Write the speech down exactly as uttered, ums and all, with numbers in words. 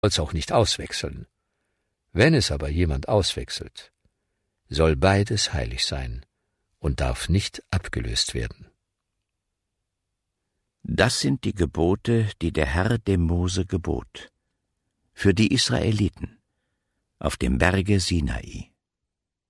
soll's auch nicht auswechseln. Wenn es aber jemand auswechselt, soll beides heilig sein und darf nicht abgelöst werden. Das sind die Gebote, die der Herr dem Mose gebot, für die Israeliten, auf dem Berge Sinai.